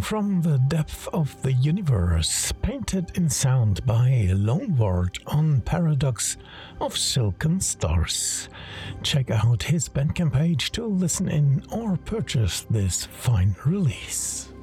from the depth of the universe, painted in sound by Loneward on Paradox of Silken Stars. Check out his Bandcamp page to listen in or purchase this fine release.